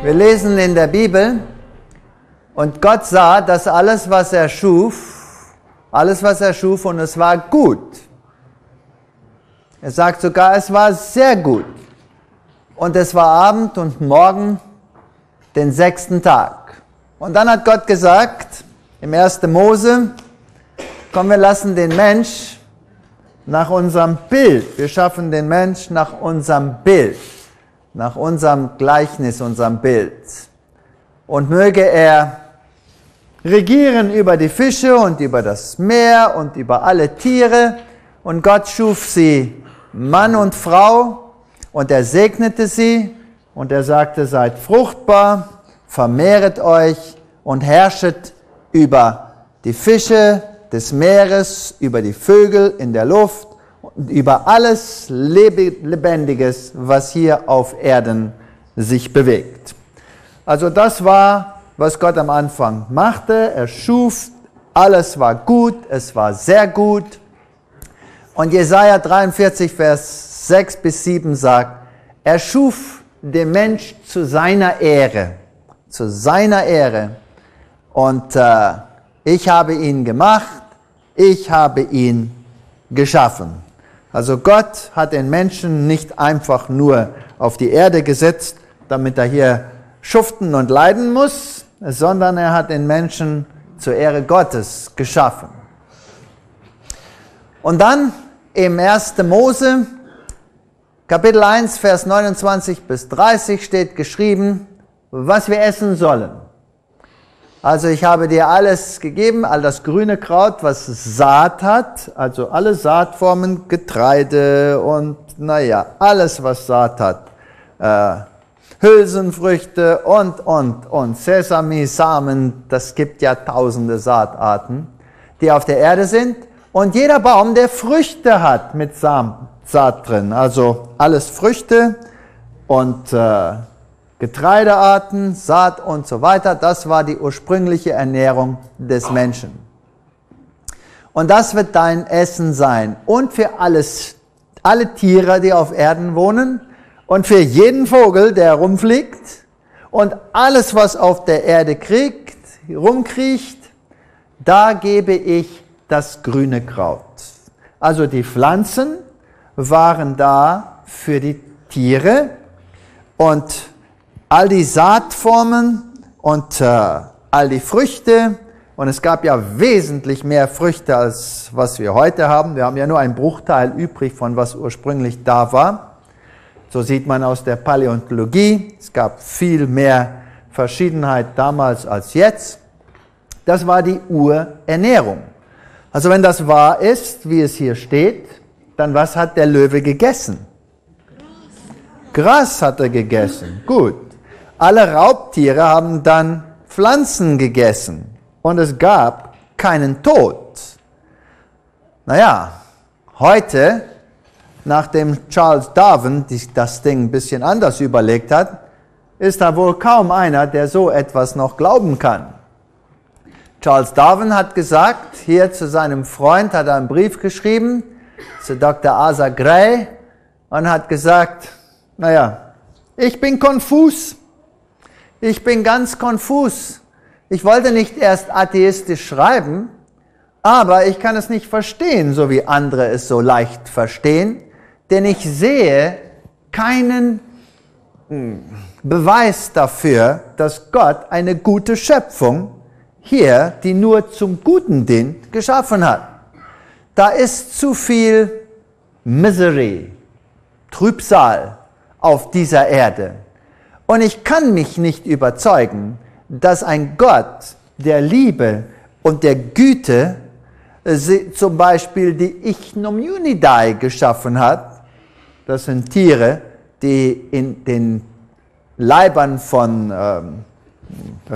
Wir lesen in der Bibel, und Gott sah, dass alles, was er schuf, und es war gut. Er sagt sogar, es war sehr gut. Und es war Abend und Morgen, den 6. Tag. Und dann hat Gott gesagt, im 1. Mose, komm, wir lassen den Mensch nach unserem Bild. Wir schaffen den Mensch nach unserem Bild, nach unserem Gleichnis, unserem Bild. Und möge er regieren über die Fische und über das Meer und über alle Tiere. Und Gott schuf sie Mann und Frau und er segnete sie und er sagte, seid fruchtbar, vermehret euch und herrschet über die Fische des Meeres, über die Vögel in der Luft und über alles Lebendiges, was hier auf Erden sich bewegt. Also das war, was Gott am Anfang machte. Er schuf, alles war gut, es war sehr gut. Und Jesaja 43, Vers 6 bis 7 sagt, er schuf den Mensch zu seiner Ehre. Zu seiner Ehre. Und ich habe ihn gemacht, ich habe ihn geschaffen. Also Gott hat den Menschen nicht einfach nur auf die Erde gesetzt, damit er hier schuften und leiden muss, sondern er hat den Menschen zur Ehre Gottes geschaffen. Und dann im 1. Mose, Kapitel 1, Vers 29 bis 30 steht geschrieben, was wir essen sollen. Also ich habe dir alles gegeben, all das grüne Kraut, was Saat hat, also alle Saatformen, Getreide und alles, was Saat hat. Hülsenfrüchte und Sesami, Samen, das gibt ja tausende Saatarten, die auf der Erde sind. Und jeder Baum, der Früchte hat mit Saat drin, also alles Früchte und Getreidearten, Saat und so weiter, das war die ursprüngliche Ernährung des Menschen. Und das wird dein Essen sein. Und für alle Tiere, die auf Erden wohnen, und für jeden Vogel, der rumfliegt, und alles, was auf der Erde rumkriecht, da gebe ich das grüne Kraut. Also die Pflanzen waren da für die Tiere und all die Saatformen und all die Früchte. Und es gab ja wesentlich mehr Früchte, als was wir heute haben. Wir haben ja nur einen Bruchteil übrig von was ursprünglich da war. So sieht man aus der Paläontologie. Es gab viel mehr Verschiedenheit damals als jetzt. Das war die Urernährung. Also wenn das wahr ist, wie es hier steht, dann was hat der Löwe gegessen? Gras hat er gegessen. Gut. Alle Raubtiere haben dann Pflanzen gegessen. Und es gab keinen Tod. Heute, nachdem Charles Darwin das Ding ein bisschen anders überlegt hat, ist da wohl kaum einer, der so etwas noch glauben kann. Charles Darwin hat gesagt, hier zu seinem Freund hat er einen Brief geschrieben, zu Dr. Asa Gray, und hat gesagt, ich bin konfus. Ich bin ganz konfus. Ich wollte nicht erst atheistisch schreiben, aber ich kann es nicht verstehen, so wie andere es so leicht verstehen, denn ich sehe keinen Beweis dafür, dass Gott eine gute Schöpfung hier, die nur zum Guten dient, geschaffen hat. Da ist zu viel Misery, Trübsal auf dieser Erde. Und ich kann mich nicht überzeugen, dass ein Gott der Liebe und der Güte zum Beispiel die Ichneumonidae geschaffen hat. Das sind Tiere, die in den Leibern von